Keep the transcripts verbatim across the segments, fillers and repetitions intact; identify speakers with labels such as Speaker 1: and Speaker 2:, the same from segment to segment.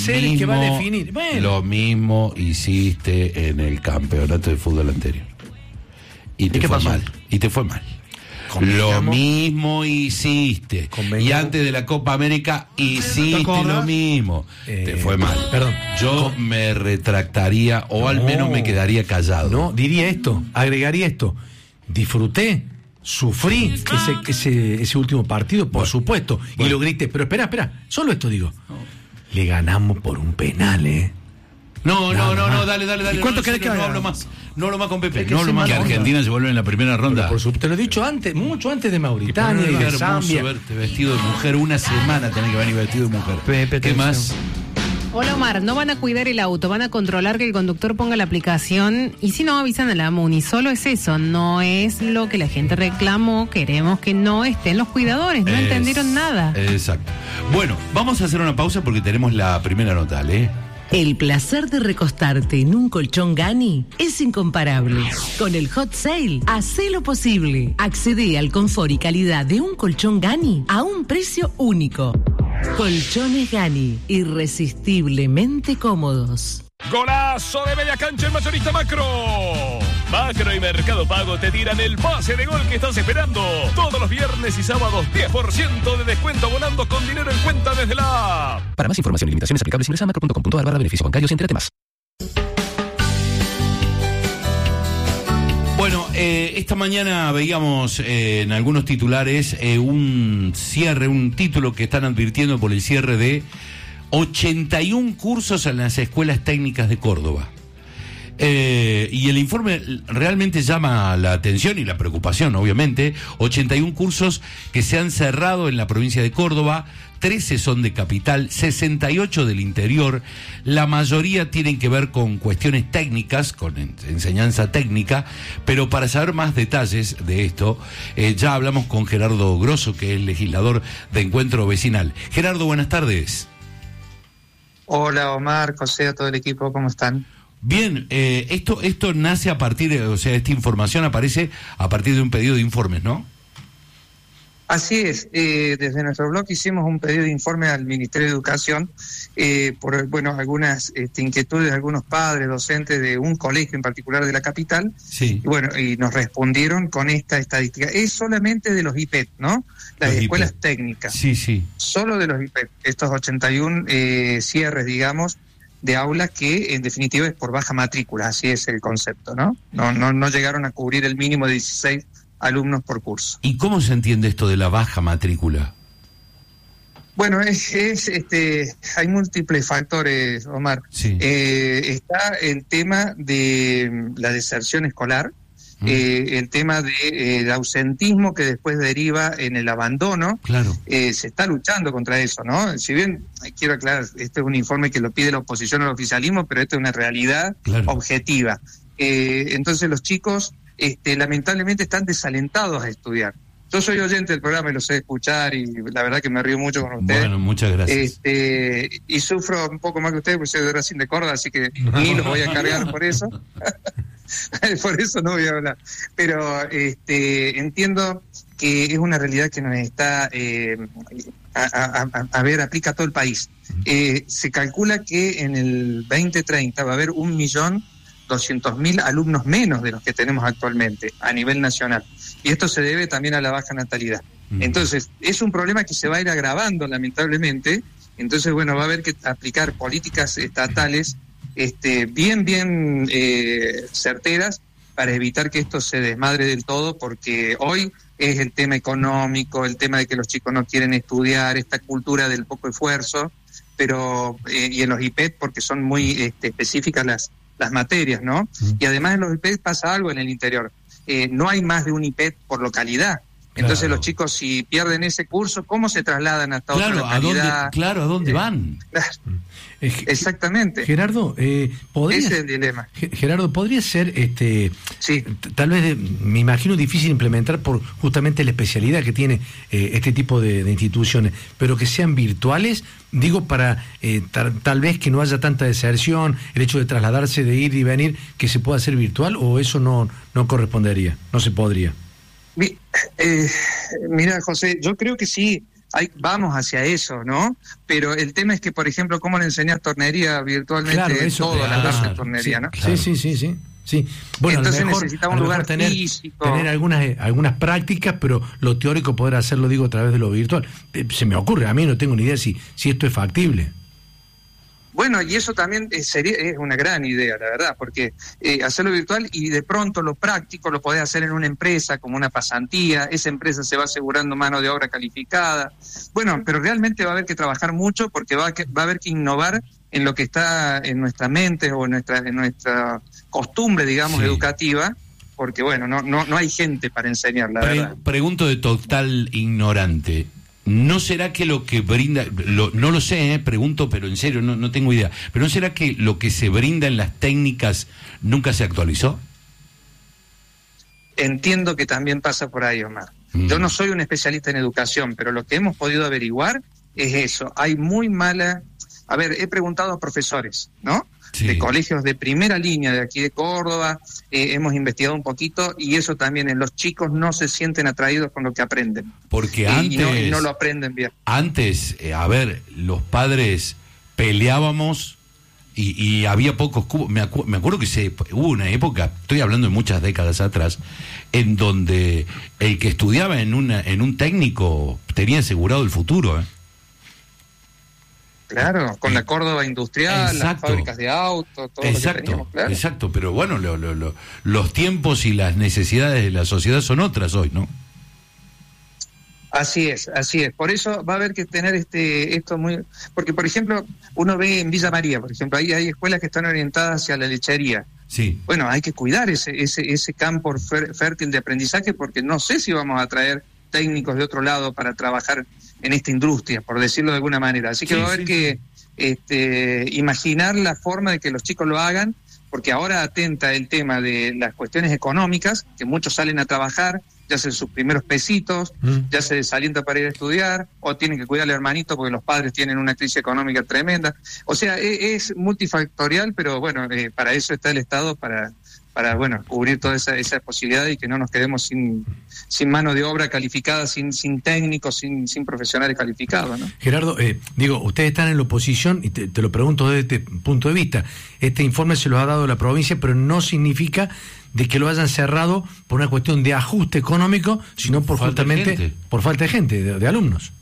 Speaker 1: Mismo, que va a definir. Bueno.
Speaker 2: Lo mismo hiciste en el campeonato de fútbol anterior. Y te
Speaker 1: ¿Y qué
Speaker 2: fue
Speaker 1: pasó?
Speaker 2: mal. Y te fue mal. Lo mismo hiciste. Y antes de la Copa América hiciste lo mismo.
Speaker 1: Eh,
Speaker 2: te fue mal.
Speaker 1: Perdón.
Speaker 2: Yo
Speaker 1: ¿Cómo?
Speaker 2: me retractaría o al
Speaker 1: No.
Speaker 2: menos me quedaría callado.
Speaker 1: No, diría esto, agregaría esto. Disfruté, sufrí ese, ese, ese último partido, por
Speaker 2: Bueno,
Speaker 1: supuesto.
Speaker 2: bueno.
Speaker 1: Y lo grité. Pero espera, espera. Solo esto digo. Le ganamos por un penal, ¿eh?
Speaker 2: No, no,
Speaker 1: Nada
Speaker 2: no,
Speaker 1: más.
Speaker 2: no, dale, dale, dale.
Speaker 1: ¿Y cuánto
Speaker 2: no,
Speaker 1: querés
Speaker 2: serio,
Speaker 1: que
Speaker 2: no
Speaker 1: haga?
Speaker 2: hablo más. No hablo más con Pepe.
Speaker 1: Es que
Speaker 2: No hablo
Speaker 1: sí,
Speaker 2: más. Que
Speaker 1: mala onda.
Speaker 2: Argentina se vuelve en la primera ronda.
Speaker 1: Por supuesto, te lo he dicho antes, mucho antes de Mauritania y
Speaker 2: Qué
Speaker 1: de
Speaker 2: hermoso
Speaker 1: Zambia.
Speaker 2: verte vestido de mujer. Una semana tenés que venir vestido de mujer.
Speaker 1: Pepe,
Speaker 2: ¿Qué
Speaker 1: atención.
Speaker 2: más?
Speaker 3: Hola Omar, no van a cuidar el auto, van a controlar que el conductor ponga la aplicación y si no avisan a la MUNI, solo es eso, no es lo que la gente reclamó, queremos que no estén los cuidadores, no
Speaker 2: Es-
Speaker 3: entendieron nada.
Speaker 2: Exacto. Bueno, vamos a hacer una pausa porque tenemos la primera nota, ¿eh?
Speaker 4: El placer de recostarte en un colchón Gani es incomparable. Con el Hot Sale, hacé lo posible. Accede al confort y calidad de un colchón Gani a un precio único. Colchones Gani, irresistiblemente cómodos.
Speaker 5: Golazo de media cancha el mayorista Macro. Macro y Mercado Pago te tiran el pase de gol que estás esperando. Todos los viernes y sábados diez por ciento de descuento volando con dinero en cuenta desde la app.
Speaker 6: Para más información y limitaciones aplicables ingresa a macro punto com punto a r barra beneficios bancarios y entérate más.
Speaker 2: Bueno, eh, esta mañana veíamos eh, en algunos titulares eh, un cierre, un título que están advirtiendo por el cierre de ochenta y un cursos en las escuelas técnicas de Córdoba. Eh, y el informe realmente llama la atención y la preocupación, obviamente. ochenta y un cursos que se han cerrado en la provincia de Córdoba, trece son de capital, sesenta y ocho del interior. La mayoría tienen que ver con cuestiones técnicas, con en- enseñanza técnica, pero para saber más detalles de esto, eh, ya hablamos con Gerardo Grosso, que es legislador de Encuentro Vecinal. Gerardo, buenas tardes.
Speaker 7: Hola Omar, José, a todo el equipo, ¿cómo están?
Speaker 2: Bien, eh, esto esto nace a partir de, o sea, esta información aparece a partir de un pedido de informes, ¿no?
Speaker 7: Así es, eh, desde nuestro blog hicimos un pedido de informe al Ministerio de Educación eh, por, bueno, algunas este, inquietudes de algunos padres, docentes de un colegio en particular de la capital,
Speaker 2: Sí.
Speaker 7: y bueno, y nos respondieron con esta estadística. Es solamente de los I P E T, ¿no? Las
Speaker 2: Los
Speaker 7: escuelas
Speaker 2: I P E T.
Speaker 7: técnicas.
Speaker 2: Sí, sí.
Speaker 7: Solo de los I P E T, estos ochenta y uno eh, cierres, digamos, de aulas que en definitiva es por baja matrícula, así es el concepto, ¿no? No, no, no llegaron a cubrir el mínimo de dieciséis alumnos por curso.
Speaker 2: ¿Y cómo se entiende esto de la baja matrícula?
Speaker 7: Bueno, es, es este, hay múltiples factores, Omar.
Speaker 2: Sí.
Speaker 7: Eh, está el tema de la deserción escolar,
Speaker 2: Mm.
Speaker 7: eh, el tema de, eh, el ausentismo que después deriva en el abandono.
Speaker 2: Claro.
Speaker 7: Eh, se está luchando contra eso, ¿no? Si bien, eh, quiero aclarar, este es un informe que lo pide la oposición al oficialismo, pero esto es una realidad
Speaker 2: Claro.
Speaker 7: objetiva. Eh, entonces los chicos este, lamentablemente están desalentados a estudiar. Yo soy oyente del programa y lo sé escuchar y la verdad que me río mucho con ustedes.
Speaker 2: Bueno, muchas gracias.
Speaker 7: Este, y sufro un poco más que ustedes porque soy de Racing de Córdoba, así que ni los voy a cargar por eso. Por eso no voy a hablar. Pero este, entiendo que es una realidad que nos está, eh, a, a, a, a ver, aplica a todo el país. Eh, se calcula que en el veinte treinta va a haber un millón doscientos mil alumnos menos de los que tenemos actualmente a nivel nacional. Y esto se debe también a la baja natalidad.
Speaker 2: Mm.
Speaker 7: Entonces, es un problema que se va a ir agravando, lamentablemente. Entonces, bueno, va a haber que aplicar políticas estatales este, bien, bien eh, certeras para evitar que esto se desmadre del todo, porque hoy es el tema económico, el tema de que los chicos no quieren estudiar, esta cultura del poco esfuerzo, pero eh, y en los I P E T porque son muy este, específicas las, las materias, ¿no?
Speaker 2: Mm.
Speaker 7: Y además en los I P E T pasa algo en el interior. Eh, no hay más de un I P E T por localidad. Entonces
Speaker 2: Claro.
Speaker 7: los chicos, si pierden ese curso, ¿cómo se trasladan hasta
Speaker 2: Claro,
Speaker 7: otra
Speaker 2: ¿a dónde,
Speaker 7: localidad?
Speaker 2: claro, ¿a dónde
Speaker 7: Eh,
Speaker 2: van?
Speaker 1: Eh, Ge-
Speaker 7: Exactamente.
Speaker 1: Gerardo, eh, ¿podría,
Speaker 7: Ese es el dilema.
Speaker 1: Ge- Gerardo, podría ser, este,
Speaker 7: Sí.
Speaker 1: t- tal vez, de- me imagino difícil implementar por justamente la especialidad que tiene eh, este tipo de, de instituciones, pero que sean virtuales, digo, para eh, tal, tal vez que no haya tanta deserción, el hecho de trasladarse, de ir y venir, que se pueda hacer virtual, o eso no, no correspondería, no se podría.
Speaker 7: Mi- eh, mira, José, yo creo que sí hay, vamos hacia eso, ¿no? Pero el tema es que, por ejemplo, ¿cómo le enseñas tornería virtualmente?
Speaker 1: Claro, eso,
Speaker 7: todo,
Speaker 1: claro,
Speaker 7: la clase de tornería,
Speaker 1: sí,
Speaker 7: ¿no?
Speaker 1: claro. sí, sí, sí, sí. Sí. Bueno,
Speaker 7: Entonces
Speaker 1: a lo mejor,
Speaker 7: necesitamos
Speaker 1: a lo
Speaker 7: un
Speaker 1: mejor
Speaker 7: lugar
Speaker 1: tener,
Speaker 7: físico.
Speaker 1: tener algunas, eh, algunas prácticas, pero lo teórico poder hacerlo, digo, a través de lo virtual. Eh, se me ocurre, a mí no tengo ni idea si, si esto es factible.
Speaker 7: Bueno, y eso también es, sería, es una gran idea, la verdad, porque eh, hacerlo virtual y de pronto lo práctico lo podés hacer en una empresa como una pasantía, esa empresa se va asegurando mano de obra calificada. Bueno, pero realmente va a haber que trabajar mucho porque va a, que, va a haber que innovar en lo que está en nuestra mente o en nuestra, en nuestra costumbre, digamos, sí. educativa, porque bueno, no, no, no hay gente para enseñar, la
Speaker 2: Pre-
Speaker 7: verdad.
Speaker 2: Pregunto de total ignorante. ¿No será que lo que brinda, lo, no lo sé, eh, pregunto, pero en serio, no, no tengo idea, pero ¿no será que lo que se brinda en las técnicas nunca se actualizó?
Speaker 7: Entiendo que también pasa por ahí, Omar. Mm. Yo no soy un especialista en educación, pero lo que hemos podido averiguar es eso. Hay muy mala... A ver, he preguntado a profesores, ¿no? Sí. De colegios de primera línea de aquí de Córdoba, eh, hemos investigado un poquito y eso también en los chicos no se sienten atraídos con lo que aprenden.
Speaker 2: Porque
Speaker 7: eh,
Speaker 2: antes...
Speaker 7: Y no, y no lo aprenden bien.
Speaker 2: Antes, eh, a ver, los padres peleábamos y, y había pocos cubos. Me, acu- me acuerdo que se, hubo una época, estoy hablando de muchas décadas atrás, en donde el que estudiaba en, una, en un técnico tenía asegurado el futuro, ¿eh?
Speaker 7: Claro, con la Córdoba industrial, exacto. Las fábricas de autos, todo
Speaker 2: exacto,
Speaker 7: lo que teníamos, claro.
Speaker 2: Exacto, pero bueno, lo, lo, lo, los tiempos y las necesidades de la sociedad son otras hoy, ¿no?
Speaker 7: Así es, así es. Por eso va a haber que tener este esto muy... Porque, por ejemplo, uno ve en Villa María, por ejemplo, ahí hay escuelas que están orientadas hacia la lechería.
Speaker 2: Sí.
Speaker 7: Bueno, hay que cuidar ese ese ese campo fértil de aprendizaje porque no sé si vamos a traer técnicos de otro lado para trabajar en esta industria, por decirlo de alguna manera. Así que sí, va a haber sí, que sí. este, imaginar la forma de que los chicos lo hagan, porque ahora atenta el tema de las cuestiones económicas, que muchos salen a trabajar, ya hacen sus primeros pesitos, mm. ya se desalienta para ir a estudiar, o tienen que cuidar al hermanito porque los padres tienen una crisis económica tremenda. O sea, es, es multifactorial, pero bueno, eh, para eso está el Estado, para... para bueno cubrir toda esa, esa posibilidad y que no nos quedemos sin sin mano de obra calificada, sin sin técnicos, sin sin profesionales calificados, ¿no?
Speaker 1: Gerardo, eh, digo, ustedes están en la oposición y te, te lo pregunto desde este punto de vista. Este informe se lo ha dado la provincia, pero no significa de que lo hayan cerrado por una cuestión de ajuste económico, sino por
Speaker 2: falta
Speaker 1: justamente por falta de gente, de, de alumnos.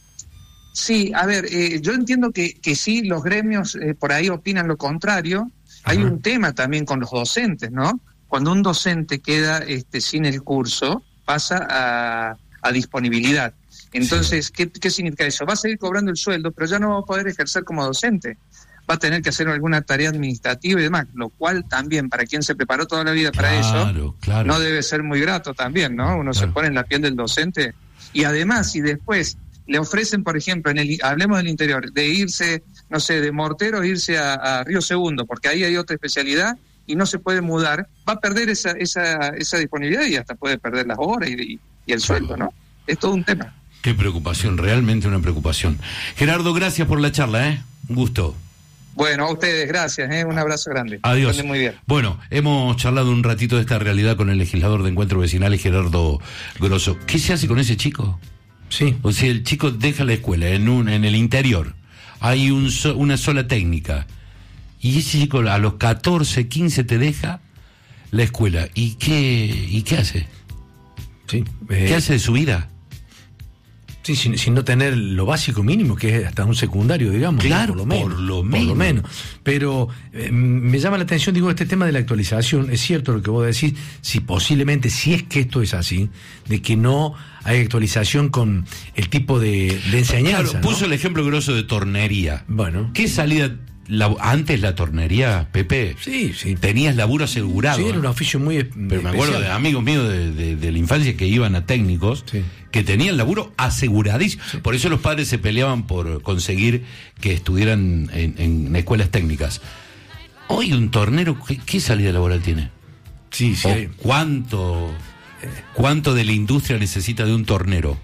Speaker 7: Sí, a ver, eh, yo entiendo que, que sí, los gremios eh, por ahí opinan lo contrario. Hay un tema también con los docentes, ¿no? Cuando un docente queda este, sin el curso, pasa a, a disponibilidad. Entonces, sí. ¿qué, ¿qué significa eso? Va a seguir cobrando el sueldo, pero ya no va a poder ejercer como docente. Va a tener que hacer alguna tarea administrativa y demás, lo cual también, para quien se preparó toda la vida para
Speaker 2: claro,
Speaker 7: eso,
Speaker 2: claro.
Speaker 7: no debe ser muy grato también, ¿no? Uno claro. se pone en la piel del docente. Y además, si después le ofrecen, por ejemplo, en el hablemos del interior, de irse... no sé, de mortero irse a, a Río Segundo, porque ahí hay otra especialidad y no se puede mudar, va a perder esa esa esa disponibilidad y hasta puede perder las horas y, y el sueldo, ¿no? Es todo un tema.
Speaker 2: Qué preocupación, realmente una preocupación. Gerardo, gracias por la charla, ¿eh? Un gusto.
Speaker 7: Bueno, a ustedes, gracias, ¿eh? Un abrazo grande.
Speaker 2: Adiós.
Speaker 7: Muy bien.
Speaker 2: Bueno, hemos charlado un ratito de esta realidad con el legislador de Encuentros Vecinales, Gerardo Grosso. ¿Qué se hace con ese chico?
Speaker 1: Sí.
Speaker 2: O sea, el chico deja la escuela en un en el interior. Hay un so, una sola técnica y ese chico a los catorce, quince te deja la escuela. ¿Y qué y qué hace?
Speaker 1: Sí, eh,
Speaker 2: ¿Qué hace de su vida?
Speaker 1: Sí, sin, sin no tener lo básico mínimo, que es hasta un secundario, digamos.
Speaker 2: Claro,
Speaker 1: por lo menos.
Speaker 2: Por lo
Speaker 1: por
Speaker 2: menos.
Speaker 1: Lo menos. Pero eh, me llama la atención, digo, este tema de la actualización. Es cierto lo que vos decís, si posiblemente, si es que esto es así, de que no hay actualización con el tipo de, de enseñanza.
Speaker 2: Claro, puso
Speaker 1: ¿no?
Speaker 2: el ejemplo grosso de tornería.
Speaker 1: Bueno.
Speaker 2: ¿Qué salida? La, antes la tornería, Pepe,
Speaker 1: sí, sí.
Speaker 2: tenías laburo asegurado.
Speaker 1: Sí, era
Speaker 2: ¿eh?
Speaker 1: un oficio muy
Speaker 2: Pero
Speaker 1: especial.
Speaker 2: me acuerdo de amigos míos de, de, de la infancia que iban a técnicos, sí. que tenían laburo aseguradísimo. Sí. Por eso los padres se peleaban por conseguir que estuvieran en, en escuelas técnicas. Hoy un tornero, ¿qué, qué salida laboral tiene?
Speaker 1: Sí, sí.
Speaker 2: ¿O cuánto, cuánto de la industria necesita de un tornero?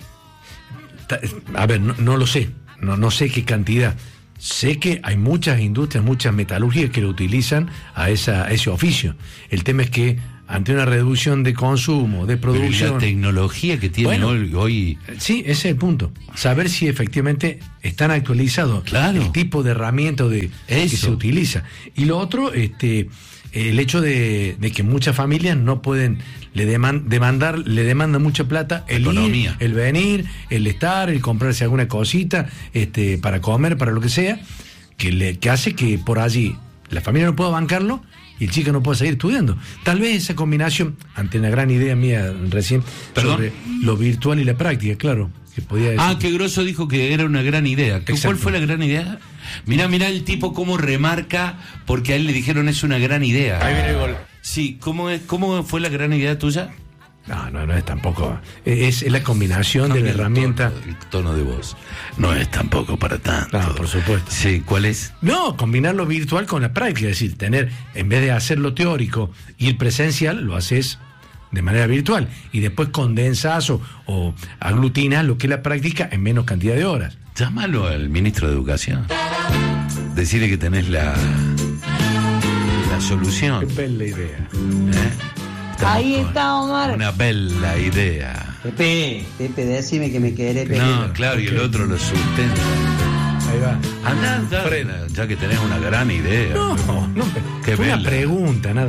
Speaker 1: A ver, no, no lo sé, no, no sé qué cantidad. Sé que hay muchas industrias, muchas metalurgias que lo utilizan a, esa, a ese oficio. El tema es que ante una reducción de consumo, de
Speaker 2: Pero ¿y
Speaker 1: producción.
Speaker 2: la tecnología que tiene
Speaker 1: Bueno,
Speaker 2: hoy, hoy...
Speaker 1: Sí, ese es el punto. Saber si efectivamente están actualizados
Speaker 2: Claro.
Speaker 1: el tipo de herramienta de, que
Speaker 2: Eso.
Speaker 1: se utiliza. Y lo otro, este, el hecho de, de que muchas familias no pueden le deman, demandar, le demandan mucha plata el
Speaker 2: Economía.
Speaker 1: ir, el venir, el estar, el comprarse alguna cosita, este, para comer, para lo que sea, que le, que hace que por allí la familia no pueda bancarlo y el chico no puede seguir estudiando. Tal vez esa combinación, ante una gran idea mía recién,
Speaker 2: ¿Perdón?
Speaker 1: sobre lo virtual y la práctica, claro, que podía decir.
Speaker 2: Ah, qué grosso dijo que era una gran idea. ¿Qué- ¿Cuál
Speaker 1: Exacto.
Speaker 2: fue la gran idea? Mirá, mirá el tipo cómo remarca, porque a él le dijeron es una gran idea.
Speaker 1: Ahí viene el gol.
Speaker 2: Sí, ¿cómo, es, ¿cómo fue la gran idea tuya?
Speaker 1: No, no, no es tampoco. Es, es la combinación de la
Speaker 2: Cambia el
Speaker 1: herramienta.
Speaker 2: tono, el tono de voz. No es tampoco para tanto.
Speaker 1: No, por supuesto.
Speaker 2: Sí, ¿cuál es?
Speaker 1: No, combinar lo virtual con la práctica, es decir, tener, en vez de hacerlo teórico y el presencial, lo haces de manera virtual y después condensas o, o aglutinas lo que es la práctica en menos cantidad de horas.
Speaker 2: Llámalo al ministro de Educación. Decirle que tenés la, la solución.
Speaker 1: bella idea.
Speaker 2: ¿eh? Estamos
Speaker 8: Ahí
Speaker 2: con
Speaker 8: está, Omar.
Speaker 2: Una bella idea.
Speaker 8: Pepe, Pepe, decime que me querés, Pepe.
Speaker 2: No, claro, y el otro lo sustenta.
Speaker 1: Ahí va.
Speaker 2: Andá, andá,
Speaker 1: Frena.
Speaker 2: ya que tenés una gran idea.
Speaker 1: No, no,
Speaker 2: Qué
Speaker 1: fue una
Speaker 2: bella.
Speaker 1: pregunta, nada.